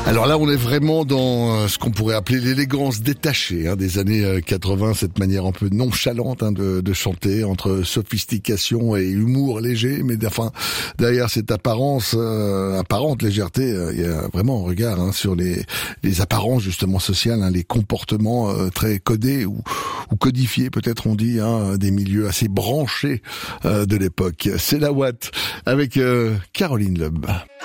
Alors là, on est vraiment dans ce qu'on pourrait appeler l'élégance détachée des années 80, cette manière un peu nonchalante de chanter, entre sophistication et humour léger, mais enfin derrière cette apparente légèreté, il y a vraiment un regard sur les apparences justement sociales, les comportements très codés ou codifiés, peut-être on dit, des milieux assez branchés de l'époque. C'est la Watt avec Caroline Loeb.